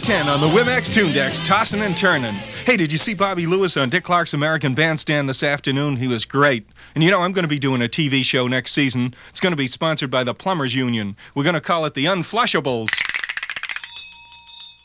10 on the Wimex Tune Decks, tossing and turning. Hey, did you see Bobby Lewis on Dick Clark's American Bandstand this afternoon? He was great. And you know, I'm going to be doing a TV show next season. It's going to be sponsored by the Plumbers Union. We're going to call it the Unflushables.